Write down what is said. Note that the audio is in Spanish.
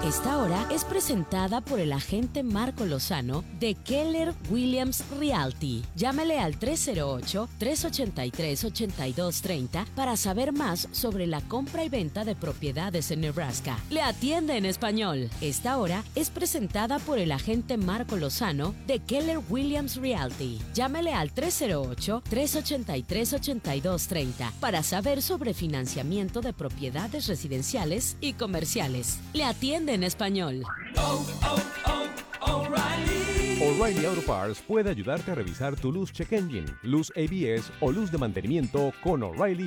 Esta hora es presentada por el agente Marco Lozano de Keller Williams Realty. Llámele al 308-383-8230 para saber más sobre la compra y venta de propiedades en Nebraska. Le atiende en español. Esta hora es presentada por el agente Marco Lozano de Keller Williams Realty. Llámele al 308-383-8230 para saber sobre financiamiento de propiedades residenciales y comerciales. Le atiende en español. O'Reilly Auto Parts puede ayudarte a revisar tu luz check engine, luz ABS o luz de mantenimiento con O'Reilly